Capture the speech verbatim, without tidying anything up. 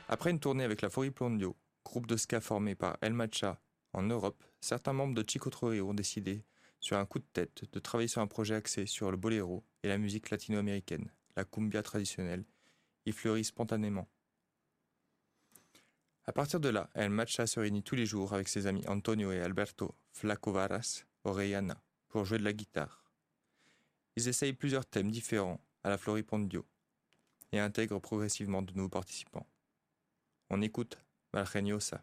Après une tournée avec la Floripondio, groupe de ska formé par El Macha en Europe, certains membres de Chico Trujillo ont décidé, sur un coup de tête, de travailler sur un projet axé sur le boléro et la musique latino-américaine, la cumbia traditionnelle. Il fleurit spontanément. À partir de là, El Macha se réunit tous les jours avec ses amis Antonio et Alberto Flaco Varas Orellana pour jouer de la guitare. Ils essayent plusieurs thèmes différents à la Floripondio et intègrent progressivement de nouveaux participants. On écoute Malgeniosa.